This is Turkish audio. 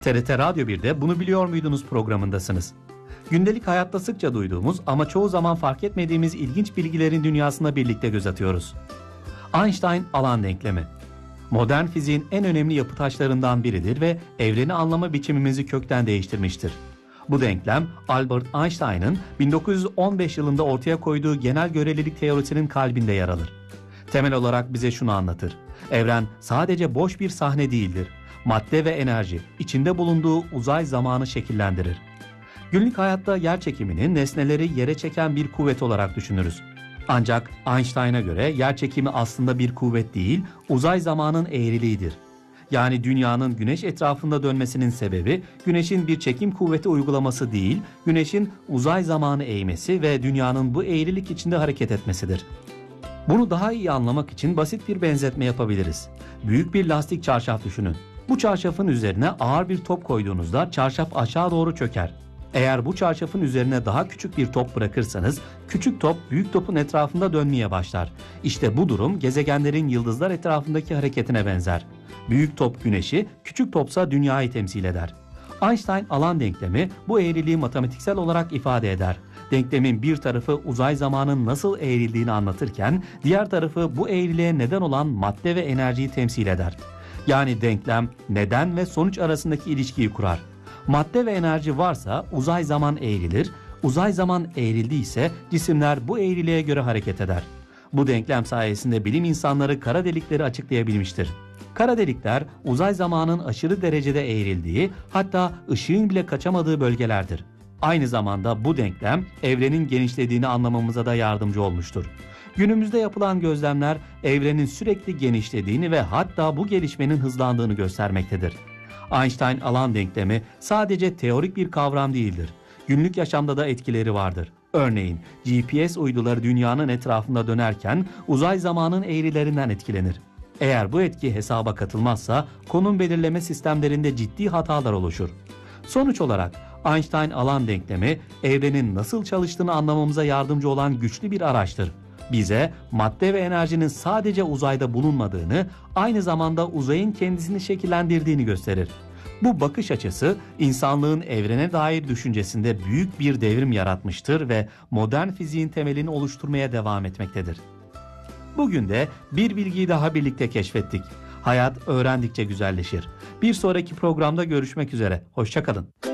TRT Radyo 1'de Bunu Biliyor Muydunuz programındasınız. Gündelik hayatta sıkça duyduğumuz ama çoğu zaman fark etmediğimiz ilginç bilgilerin dünyasına birlikte göz atıyoruz. Einstein alan denklemi. Modern fiziğin en önemli yapı taşlarından biridir ve evreni anlama biçimimizi kökten değiştirmiştir. Bu denklem Albert Einstein'ın 1915 yılında ortaya koyduğu genel görelilik teorisinin kalbinde yer alır. Temel olarak bize şunu anlatır: evren sadece boş bir sahne değildir. Madde ve enerji içinde bulunduğu uzay zamanı şekillendirir. Günlük hayatta yerçekimini nesneleri yere çeken bir kuvvet olarak düşünürüz. Ancak Einstein'a göre yerçekimi aslında bir kuvvet değil, uzay zamanın eğriliğidir. Yani dünyanın güneş etrafında dönmesinin sebebi güneşin bir çekim kuvveti uygulaması değil, güneşin uzay zamanı eğmesi ve dünyanın bu eğrilik içinde hareket etmesidir. Bunu daha iyi anlamak için basit bir benzetme yapabiliriz. Büyük bir lastik çarşaf düşünün. Bu çarşafın üzerine ağır bir top koyduğunuzda çarşaf aşağı doğru çöker. Eğer bu çarşafın üzerine daha küçük bir top bırakırsanız küçük top büyük topun etrafında dönmeye başlar. İşte bu durum gezegenlerin yıldızlar etrafındaki hareketine benzer. Büyük top güneşi, küçük topsa dünyayı temsil eder. Einstein alan denklemi bu eğriliği matematiksel olarak ifade eder. Denklemin bir tarafı uzay zamanın nasıl eğrildiğini anlatırken diğer tarafı bu eğriliğe neden olan madde ve enerjiyi temsil eder. Yani denklem neden ve sonuç arasındaki ilişkiyi kurar. Madde ve enerji varsa uzay zaman eğrilir, uzay zaman eğrildiyse cisimler bu eğriliğe göre hareket eder. Bu denklem sayesinde bilim insanları kara delikleri açıklayabilmiştir. Kara delikler uzay zamanın aşırı derecede eğrildiği, hatta ışığın bile kaçamadığı bölgelerdir. Aynı zamanda bu denklem evrenin genişlediğini anlamamıza da yardımcı olmuştur. Günümüzde yapılan gözlemler evrenin sürekli genişlediğini ve hatta bu gelişmenin hızlandığını göstermektedir. Einstein alan denklemi sadece teorik bir kavram değildir. Günlük yaşamda da etkileri vardır. Örneğin GPS uyduları dünyanın etrafında dönerken uzay zamanın eğrilerinden etkilenir. Eğer bu etki hesaba katılmazsa konum belirleme sistemlerinde ciddi hatalar oluşur. Sonuç olarak Einstein alan denklemi evrenin nasıl çalıştığını anlamamıza yardımcı olan güçlü bir araçtır. Bize madde ve enerjinin sadece uzayda bulunmadığını, aynı zamanda uzayın kendisini şekillendirdiğini gösterir. Bu bakış açısı insanlığın evrene dair düşüncesinde büyük bir devrim yaratmıştır ve modern fiziğin temelini oluşturmaya devam etmektedir. Bugün de bir bilgiyi daha birlikte keşfettik. Hayat öğrendikçe güzelleşir. Bir sonraki programda görüşmek üzere. Hoşça kalın.